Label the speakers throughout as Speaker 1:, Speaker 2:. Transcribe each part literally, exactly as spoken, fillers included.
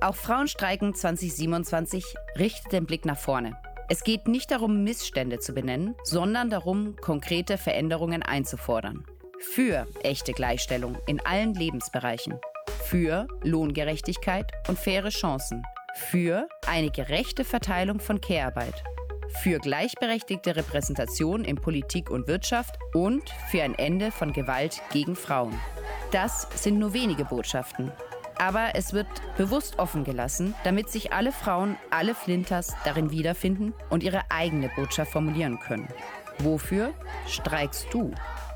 Speaker 1: Auch Frauenstreiken zwanzig siebenundzwanzig richtet den Blick nach vorne. Es geht nicht darum, Missstände zu benennen, sondern darum, konkrete Veränderungen einzufordern. Für echte Gleichstellung in allen Lebensbereichen. Für Lohngerechtigkeit und faire Chancen. Für eine gerechte Verteilung von Care-Arbeit. Für gleichberechtigte Repräsentation in Politik und Wirtschaft und für ein Ende von Gewalt gegen Frauen. Das sind nur wenige Botschaften. Aber es wird bewusst offen gelassen, damit sich alle Frauen, alle Flinters darin wiederfinden und ihre eigene Botschaft formulieren können. Wofür streikst du?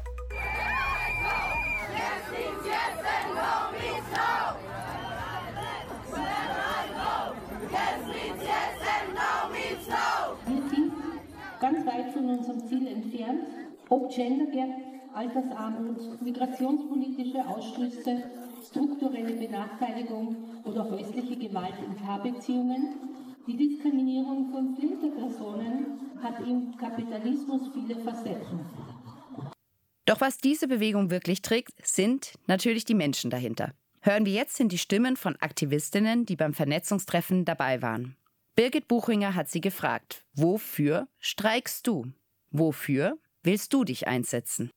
Speaker 2: Wir sind ganz weit von unserem Ziel entfernt, ob Gender Gap, Altersarmut, migrationspolitische Ausschlüsse, strukturelle Benachteiligung oder häusliche Gewalt in Paarbeziehungen. Die Diskriminierung von Flinterpersonen hat im Kapitalismus viele Facetten.
Speaker 1: Doch was diese Bewegung wirklich trägt, sind natürlich die Menschen dahinter. Hören wir jetzt in die Stimmen von Aktivistinnen, die beim Vernetzungstreffen dabei waren. Birgit Buchinger hat sie gefragt, wofür streikst du? Wofür willst du dich einsetzen?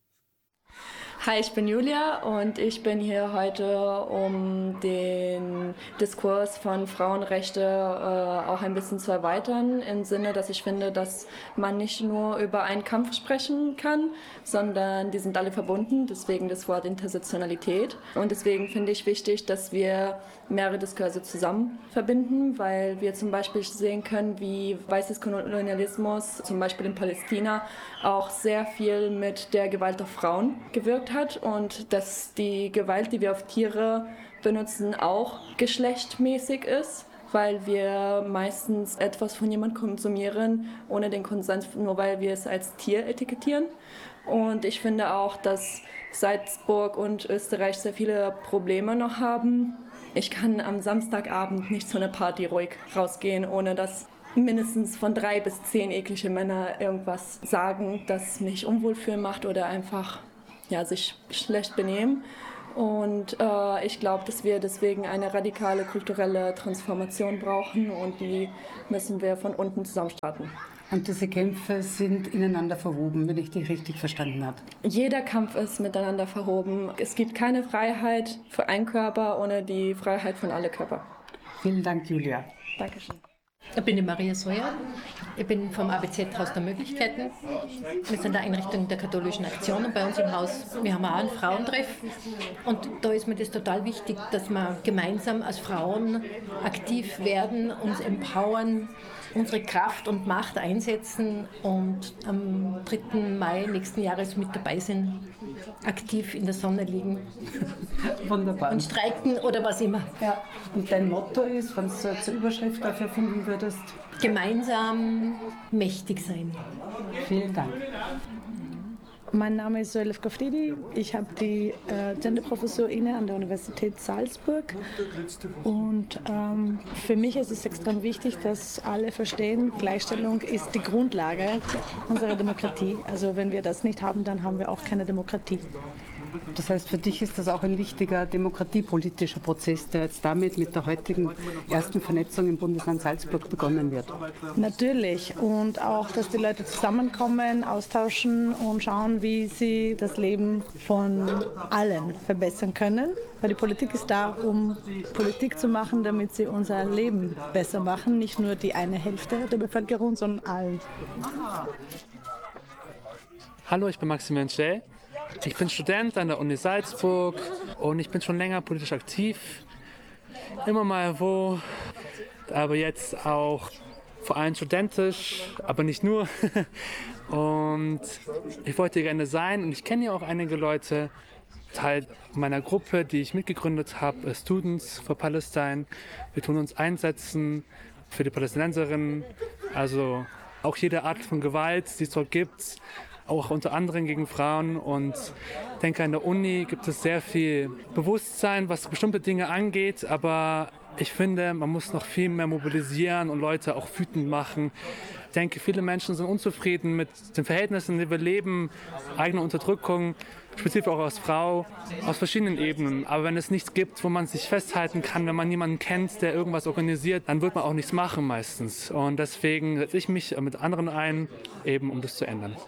Speaker 3: Hi, ich bin Julia und ich bin hier heute, um den Diskurs von Frauenrechte äh, auch ein bisschen zu erweitern, im Sinne, dass ich finde, dass man nicht nur über einen Kampf sprechen kann, sondern die sind alle verbunden, deswegen das Wort Intersektionalität. Und deswegen finde ich wichtig, dass wir mehrere Diskurse zusammen verbinden, weil wir zum Beispiel sehen können, wie weißes Kolonialismus, zum Beispiel in Palästina, auch sehr viel mit der Gewalt auf Frauen gewirkt hat und dass die Gewalt, die wir auf Tiere benutzen, auch geschlechtmäßig ist, weil wir meistens etwas von jemandem konsumieren, ohne den Konsens, nur weil wir es als Tier etikettieren. Und ich finde auch, dass Salzburg und Österreich sehr viele Probleme noch haben. Ich kann am Samstagabend nicht zu einer Party ruhig rausgehen, ohne dass mindestens von drei bis zehn eklige Männer irgendwas sagen, das mich unwohl fühlen macht oder einfach ja, sich schlecht benehmen. Und äh, ich glaube, dass wir deswegen eine radikale kulturelle Transformation brauchen und die müssen wir von unten zusammen starten.
Speaker 4: Und diese Kämpfe sind ineinander verwoben, wenn ich dich richtig verstanden habe.
Speaker 3: Jeder Kampf ist miteinander verwoben. Es gibt keine Freiheit für einen Körper ohne die Freiheit von allen Körpern.
Speaker 4: Vielen Dank, Julia.
Speaker 3: Dankeschön.
Speaker 5: Ich bin die Maria Soja. Ich bin vom A B Z Haus der Möglichkeiten. Wir sind eine Einrichtung der katholischen Aktion und bei uns im Haus, wir haben auch einen Frauentreff. Und da ist mir das total wichtig, dass wir gemeinsam als Frauen aktiv werden, uns empowern, unsere Kraft und Macht einsetzen und am dritten Mai nächsten Jahres mit dabei sind, aktiv in der Sonne liegen.
Speaker 4: Wunderbar.
Speaker 5: Und streiken oder was immer.
Speaker 4: Ja. Und dein Motto ist, wenn du so zur Überschrift dafür finden würdest?
Speaker 5: Gemeinsam mächtig sein.
Speaker 4: Vielen Dank.
Speaker 6: Mein Name ist Soelef Gafridi. Ich habe die äh, Genderprofessur inne an der Universität Salzburg. Und ähm, für mich ist es extrem wichtig, dass alle verstehen, Gleichstellung ist die Grundlage unserer Demokratie. Also wenn wir das nicht haben, dann haben wir auch keine Demokratie.
Speaker 4: Das heißt, für dich ist das auch ein wichtiger demokratiepolitischer Prozess, der jetzt damit mit der heutigen ersten Vernetzung im Bundesland Salzburg begonnen wird.
Speaker 6: Natürlich. Und auch, dass die Leute zusammenkommen, austauschen und schauen, wie sie das Leben von allen verbessern können. Weil die Politik ist da, um Politik zu machen, damit sie unser Leben besser machen. Nicht nur die eine Hälfte der Bevölkerung, sondern allen.
Speaker 7: Hallo, ich bin Maximilian Schell. Ich bin Student an der Uni Salzburg und ich bin schon länger politisch aktiv. Immer mal wo, aber jetzt auch vor allem studentisch, aber nicht nur. Und ich wollte gerne sein und ich kenne ja auch einige Leute. Teil meiner Gruppe, die ich mitgegründet habe, Students for Palestine. Wir tun uns einsetzen für die Palästinenserinnen, also auch jede Art von Gewalt, die es dort gibt. Auch unter anderem gegen Frauen, und ich denke, an der Uni gibt es sehr viel Bewusstsein, was bestimmte Dinge angeht, aber Ich finde, man muss noch viel mehr mobilisieren und Leute auch wütend machen. Ich denke, viele Menschen sind unzufrieden mit den Verhältnissen, in denen wir leben, eigene Unterdrückung, spezifisch auch als Frau, aus verschiedenen Ebenen. Aber wenn es nichts gibt, wo man sich festhalten kann, wenn man niemanden kennt, der irgendwas organisiert, dann wird man auch nichts machen meistens. Und deswegen setze ich mich mit anderen ein, eben um das zu ändern.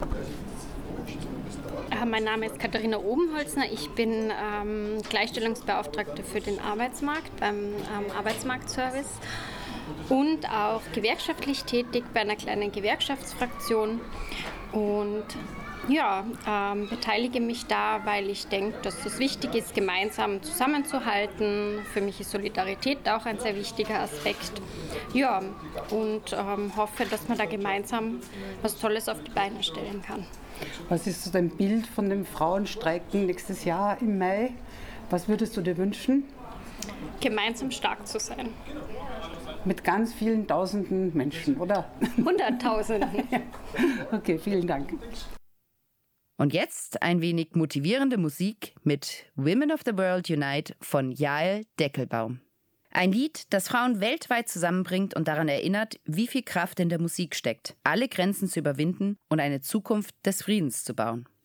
Speaker 8: Mein Name ist Katharina Obenholzner. Ich bin ähm, Gleichstellungsbeauftragte für den Arbeitsmarkt beim ähm, Arbeitsmarktservice und auch gewerkschaftlich tätig bei einer kleinen Gewerkschaftsfraktion. Und ja, ähm, beteilige mich da, weil ich denke, dass es wichtig ist, gemeinsam zusammenzuhalten. Für mich ist Solidarität auch ein sehr wichtiger Aspekt. Ja, und ähm, hoffe, dass man da gemeinsam was Tolles auf die Beine stellen kann.
Speaker 4: Was ist so dein Bild von dem Frauenstreiken nächstes Jahr im Mai? Was würdest du dir wünschen?
Speaker 8: Gemeinsam stark zu sein.
Speaker 4: Mit ganz vielen tausenden Menschen, oder?
Speaker 8: Hunderttausenden.
Speaker 4: Okay, vielen Dank.
Speaker 1: Und jetzt ein wenig motivierende Musik mit Women of the World Unite von Jael Deckelbaum. Ein Lied, das Frauen weltweit zusammenbringt und daran erinnert, wie viel Kraft in der Musik steckt, alle Grenzen zu überwinden und eine Zukunft des Friedens zu bauen.